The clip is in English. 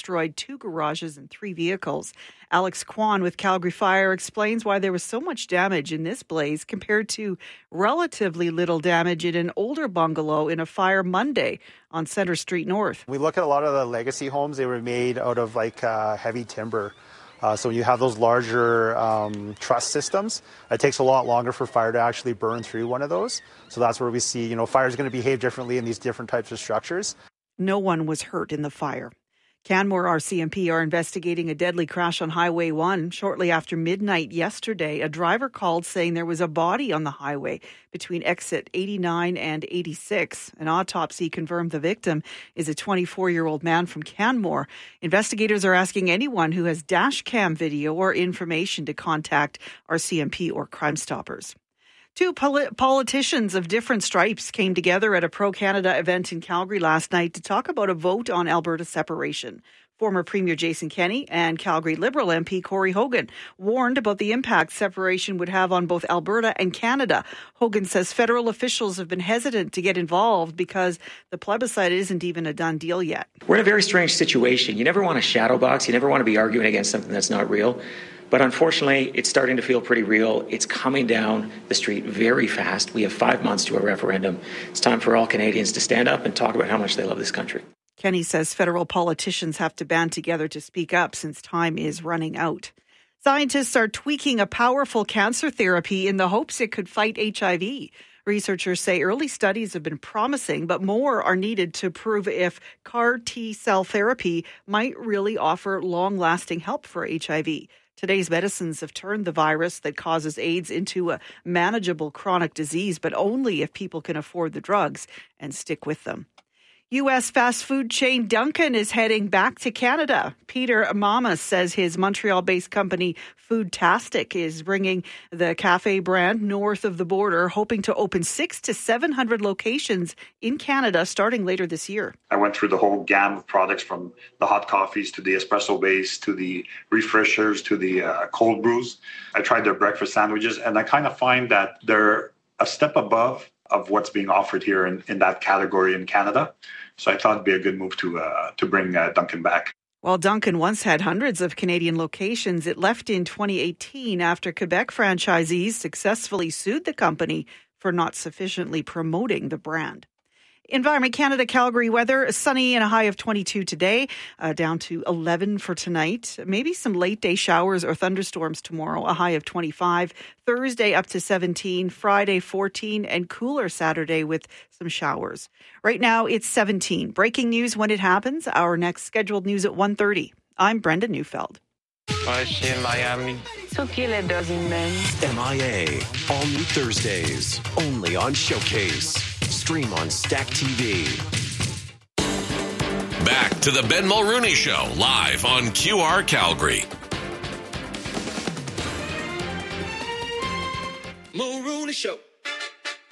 destroyed 2 garages and 3 vehicles. Alex Kwan with Calgary Fire explains why there was so much damage in this blaze compared to relatively little damage in an older bungalow in a fire Monday on Centre Street North. We look at a lot of the legacy homes. They were made out of heavy timber. So you have those larger truss systems. It takes a lot longer for fire to actually burn through one of those. So that's where we see, fire is going to behave differently in these different types of structures. No one was hurt in the fire. Canmore RCMP are investigating a deadly crash on Highway 1. Shortly after midnight yesterday, a driver called saying there was a body on the highway between exit 89 and 86. An autopsy confirmed the victim is a 24-year-old man from Canmore. Investigators are asking anyone who has dash cam video or information to contact RCMP or Crime Stoppers. 2 politicians of different stripes came together at a pro-Canada event in Calgary last night to talk about a vote on Alberta separation. Former Premier Jason Kenney and Calgary Liberal MP Corey Hogan warned about the impact separation would have on both Alberta and Canada. Hogan says federal officials have been hesitant to get involved because the plebiscite isn't even a done deal yet. We're in a very strange situation. You never want to shadow box. You never want to be arguing against something that's not real. But unfortunately, it's starting to feel pretty real. It's coming down the street very fast. We have 5 months to a referendum. It's time for all Canadians to stand up and talk about how much they love this country. Kenney says federal politicians have to band together to speak up since time is running out. Scientists are tweaking a powerful cancer therapy in the hopes it could fight HIV. Researchers say early studies have been promising, but more are needed to prove if CAR T-cell therapy might really offer long-lasting help for HIV. Today's medicines have turned the virus that causes AIDS into a manageable chronic disease, but only if people can afford the drugs and stick with them. U.S. fast food chain Dunkin' is heading back to Canada. Peter Mamas says his Montreal-based company Foodtastic is bringing the cafe brand north of the border, hoping to open 600 to 700 locations in Canada starting later this year. I went through the whole gamut of products from the hot coffees to the espresso base to the refreshers to the cold brews. I tried their breakfast sandwiches, and I kind of find that they're a step above of what's being offered here in that category in Canada. So I thought it'd be a good move to bring Dunkin' back. While Dunkin' once had hundreds of Canadian locations, it left in 2018 after Quebec franchisees successfully sued the company for not sufficiently promoting the brand. Environment Canada, Calgary weather, sunny and a high of 22 today, down to 11 for tonight. Maybe some late day showers or thunderstorms tomorrow, a high of 25. Thursday up to 17, Friday 14, and cooler Saturday with some showers. Right now it's 17. Breaking news when it happens. Our next scheduled news at 1:30. I'm Brenda Neufeld. She's in Miami. So kill a dozen men. MIA. All new Thursdays. Only on Showcase. Stream on Stack TV. Back to the Ben Mulrooney Show, live on QR Calgary. Mulrooney Show.